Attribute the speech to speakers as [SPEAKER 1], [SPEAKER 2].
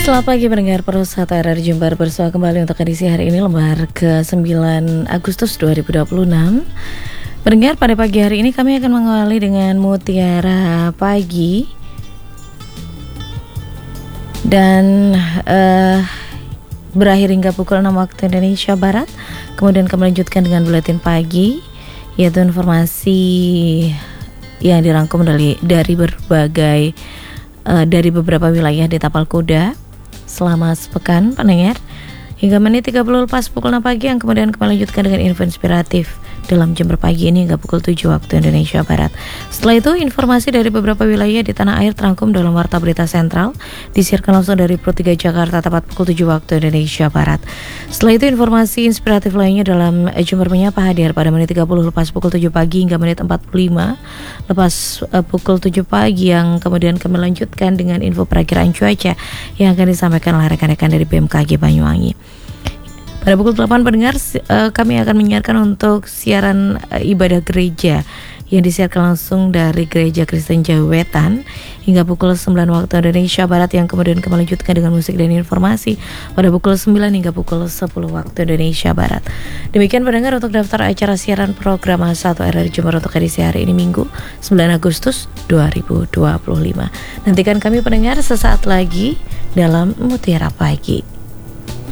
[SPEAKER 1] Selamat pagi pendengar Persatu RRI Jember, bersua kembali untuk edisi hari ini lembar ke-9 Agustus 2026. Pendengar, pada pagi hari ini kami akan mengawali dengan Mutiara Pagi. Dan berakhir hingga pukul 6 waktu Indonesia Barat. Kemudian kami lanjutkan dengan Buletin Pagi, yaitu informasi yang dirangkum dari berbagai dari beberapa wilayah di Tapal Kuda selama sepekan pendengar, hingga menit 30 lepas pukul 6 pagi, yang kemudian kami lanjutkan dengan info inspiratif dalam Jember pagi ini hingga pukul 7 waktu Indonesia Barat. Setelah itu informasi dari beberapa wilayah di tanah air terangkum dalam Warta Berita Sentral, disiarkan langsung dari Pro 3 Jakarta tepat pukul 7 waktu Indonesia Barat. Setelah itu informasi inspiratif lainnya dalam Jember Menyapa hadir pada menit 30 lepas pukul 7 pagi hingga menit 45 lepas pukul 7 pagi, yang kemudian kami lanjutkan dengan info perakiraan cuaca yang akan disampaikan oleh rekan-rekan dari BMKG Banyuwangi. Pada pukul 8 pendengar, kami akan menyiarkan untuk siaran ibadah gereja yang disiarkan langsung dari Gereja Kristen Jawetan hingga pukul 9 waktu Indonesia Barat, yang kemudian kami lanjutkan dengan musik dan informasi pada pukul 9 hingga pukul 10 waktu Indonesia Barat. Demikian pendengar untuk daftar acara siaran program Persatu RRI Jember untuk edisi hari ini Minggu 9 Agustus 2025. Nantikan kami pendengar sesaat lagi dalam Mutiara Pagi.